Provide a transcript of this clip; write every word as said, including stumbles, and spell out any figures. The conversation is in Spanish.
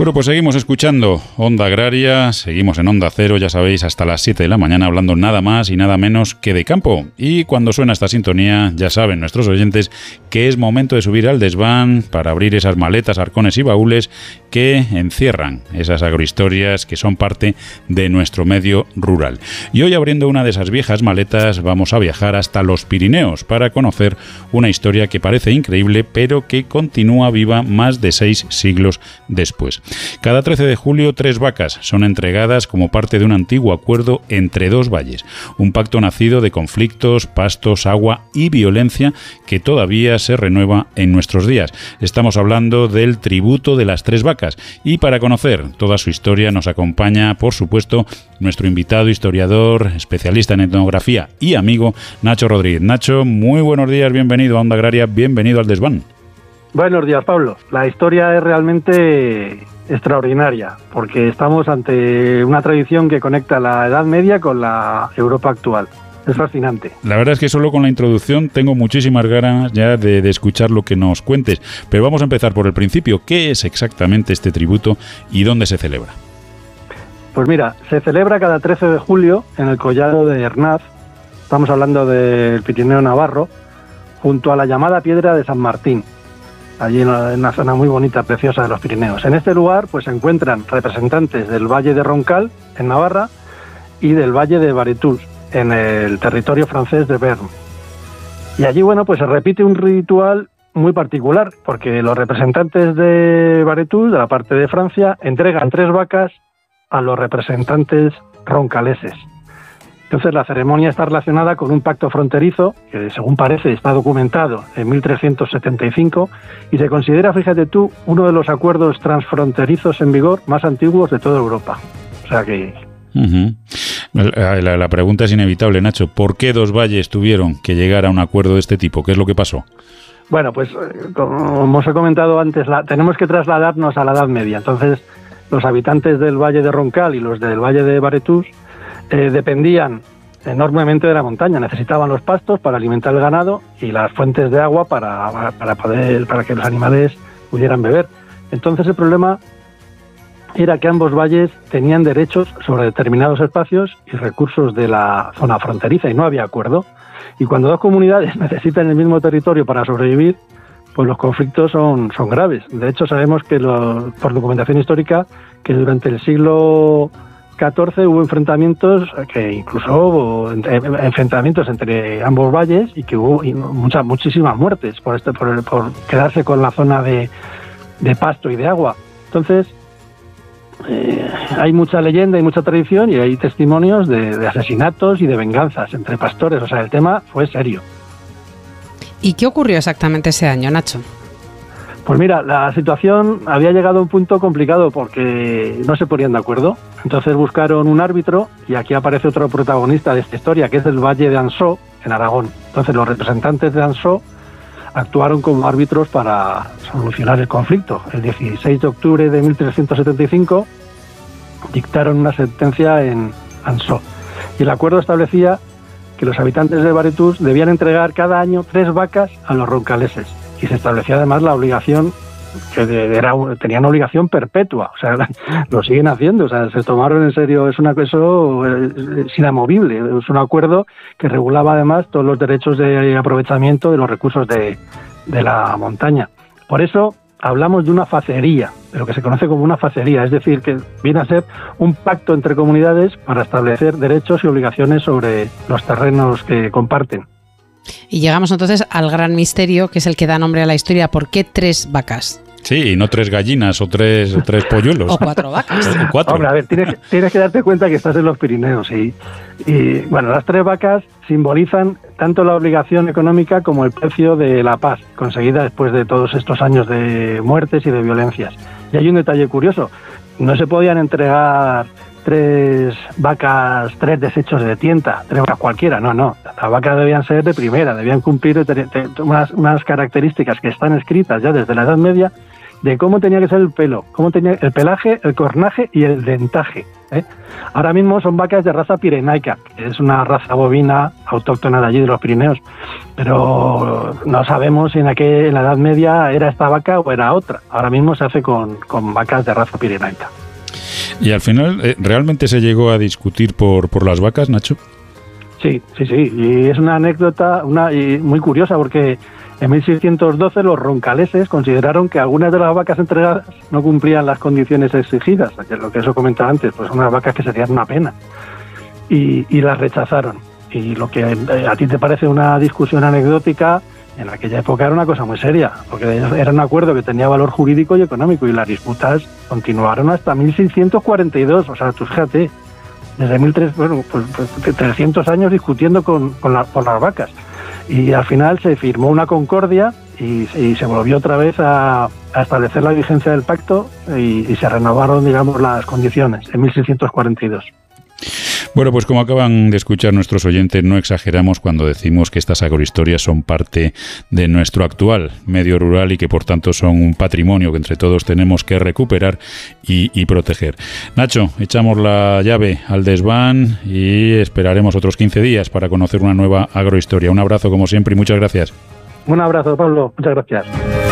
Bueno, pues seguimos escuchando Onda Agraria, seguimos en Onda Cero, ya sabéis, hasta las siete de la mañana, hablando nada más y nada menos que de campo. Y cuando suena esta sintonía, ya saben nuestros oyentes que es momento de subir al desván para abrir esas maletas, arcones y baúles que encierran esas agrohistorias que son parte de nuestro medio rural. Y hoy, abriendo una de esas viejas maletas, vamos a viajar hasta los Pirineos para conocer una historia que parece increíble, pero que continúa viva más de seis siglos después. Cada trece de julio, tres vacas son entregadas como parte de un antiguo acuerdo entre dos valles, un pacto nacido de conflictos, pastos, agua y violencia que todavía se renueva en nuestros días. Estamos hablando del tributo de las tres vacas, y para conocer toda su historia nos acompaña, por supuesto, nuestro invitado, historiador, especialista en etnografía y amigo, Nacho Rodríguez. Nacho, muy buenos días, bienvenido a Onda Agraria, bienvenido al desván. Buenos días, Pablo. La historia es realmente extraordinaria, porque estamos ante una tradición que conecta la Edad Media con la Europa actual. Es fascinante. La verdad es que solo con la introducción tengo muchísimas ganas ya de, de escuchar lo que nos cuentes, pero vamos a empezar por el principio. ¿Qué es exactamente este tributo y dónde se celebra? Pues mira, se celebra cada trece de julio en el collado de Hernaz, estamos hablando del Pirineo Navarro, junto a la llamada Piedra de San Martín, allí en una, en una zona muy bonita, preciosa de los Pirineos. En este lugar pues se encuentran representantes del Valle de Roncal, en Navarra, y del Valle de Baretús, en el territorio francés de Béarn. Y allí, bueno, pues se repite un ritual muy particular, porque los representantes de Baretús, de la parte de Francia, entregan tres vacas a los representantes roncaleses. Entonces la ceremonia está relacionada con un pacto fronterizo que, según parece, está documentado en mil trescientos setenta y cinco y se considera, fíjate tú, uno de los acuerdos transfronterizos en vigor más antiguos de toda Europa. O sea que... Uh-huh. La, la, la pregunta es inevitable, Nacho. ¿Por qué dos valles tuvieron que llegar a un acuerdo de este tipo? ¿Qué es lo que pasó? Bueno, pues como os he comentado antes, la, tenemos que trasladarnos a la Edad Media. Entonces, los habitantes del Valle de Roncal y los del Valle de Baretús eh, dependían enormemente de la montaña. Necesitaban los pastos para alimentar el ganado y las fuentes de agua para, para, poder, para que los animales pudieran beber. Entonces, el problema era que ambos valles tenían derechos sobre determinados espacios y recursos de la zona fronteriza y no había acuerdo. Y cuando dos comunidades necesitan el mismo territorio para sobrevivir, pues los conflictos son, son graves. De hecho, sabemos que lo, por documentación histórica que durante el siglo catorce hubo enfrentamientos, que incluso hubo enfrentamientos entre ambos valles y que hubo muchas, muchísimas muertes por, este, por, por quedarse con la zona de, de pasto y de agua. Entonces, Eh, hay mucha leyenda y mucha tradición y hay testimonios de, de asesinatos y de venganzas entre pastores. O sea, el tema fue serio. ¿Y qué ocurrió exactamente ese año, Nacho? Pues mira, la situación había llegado a un punto complicado porque no se ponían de acuerdo. Entonces buscaron un árbitro y aquí aparece otro protagonista de esta historia, que es el Valle de Ansó, en Aragón. Entonces los representantes de Ansó actuaron como árbitros para solucionar el conflicto. El dieciséis de octubre de mil trescientos setenta y cinco dictaron una sentencia en Ansó. Y el acuerdo establecía que los habitantes de Baretús debían entregar cada año tres vacas a los roncaleses. Y se establecía además la obligación, que de, era, tenían obligación perpetua. O sea, lo siguen haciendo. O sea, se tomaron en serio. Es una eso es inamovible. Es un acuerdo que regulaba además todos los derechos de aprovechamiento de los recursos de, de la montaña. Por eso hablamos de una facería, de lo que se conoce como una facería, es decir, que viene a ser un pacto entre comunidades para establecer derechos y obligaciones sobre los terrenos que comparten. Y llegamos entonces al gran misterio, que es el que da nombre a la historia. ¿Por qué tres vacas? Sí, no tres gallinas o tres, o tres polluelos. O cuatro vacas. O cuatro. Hombre, a ver, tienes, tienes que darte cuenta que estás en los Pirineos. Y, y, bueno, las tres vacas simbolizan tanto la obligación económica como el precio de la paz, conseguida después de todos estos años de muertes y de violencias. Y hay un detalle curioso. No se podían entregar tres vacas, tres desechos de tienta, tres vacas cualquiera, no, no. Las vacas debían ser de primera, debían cumplir unas, unas características que están escritas ya desde la Edad Media de cómo tenía que ser el pelo, cómo tenía el pelaje, el cornaje y el dentaje. ¿eh? Ahora mismo son vacas de raza pirenaica, que es una raza bovina autóctona de allí de los Pirineos, pero no sabemos si en, aquel, en la Edad Media era esta vaca o era otra. Ahora mismo se hace con, con vacas de raza pirenaica. Y al final, eh, ¿realmente se llegó a discutir por, por las vacas, Nacho? Sí, sí, sí, y es una anécdota una y muy curiosa porque en mil seiscientos doce los roncaleses consideraron que algunas de las vacas entregadas no cumplían las condiciones exigidas, que es lo que eso comentaba antes, pues unas vacas que serían una pena, y, y las rechazaron. Y lo que eh, a ti te parece una discusión anecdótica, en aquella época era una cosa muy seria, porque era un acuerdo que tenía valor jurídico y económico, y las disputas continuaron hasta mil seiscientos cuarenta y dos, o sea, tú fíjate, desde mil trescientos, bueno, pues, pues trescientos años discutiendo con, con, la, con las vacas. Y al final se firmó una concordia y, y se volvió otra vez a, a establecer la vigencia del pacto y, y se renovaron, digamos, las condiciones en mil seiscientos cuarenta y dos. Bueno, pues como acaban de escuchar nuestros oyentes, no exageramos cuando decimos que estas agrohistorias son parte de nuestro actual medio rural y que por tanto son un patrimonio que entre todos tenemos que recuperar y, y proteger. Nacho, echamos la llave al desván y esperaremos otros quince días para conocer una nueva agrohistoria. Un abrazo como siempre y muchas gracias. Un abrazo, Pablo. Muchas gracias.